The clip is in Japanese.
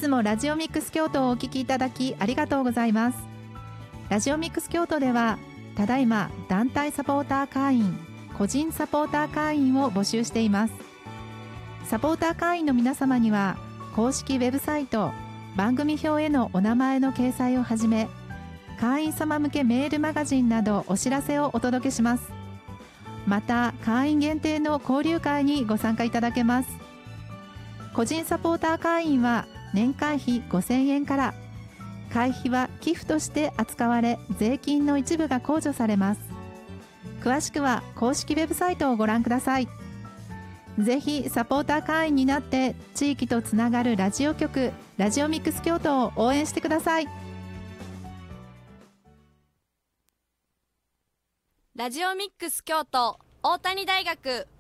つもラジオミックス京都をお聞きいただきありがとうございます。ラジオミックス京都ではただいま団体サポーター会員、個人サポーター会員を募集しています。サポーター会員の皆様には公式ウェブサイト、番組表へのお名前の掲載をはじめ、会員様向けメールマガジンなどお知らせをお届けします。また会員限定の交流会にご参加いただけます。個人サポーター会員は年会費5000円から、会費は寄付として扱われ、税金の一部が控除されます。詳しくは公式ウェブサイトをご覧ください。ぜひサポーター会員になって地域とつながるラジオ局、ラジオミックス京都を応援してください。 ラジオミックス京都大谷大学